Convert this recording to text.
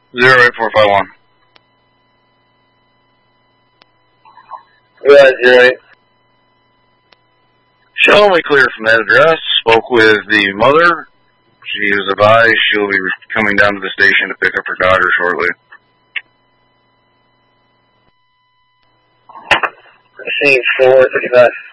08451. Right, 08. Show me clear from that address. Spoke with the mother. She was advised she'll be coming down to the station to pick up her daughter shortly. Machine 435.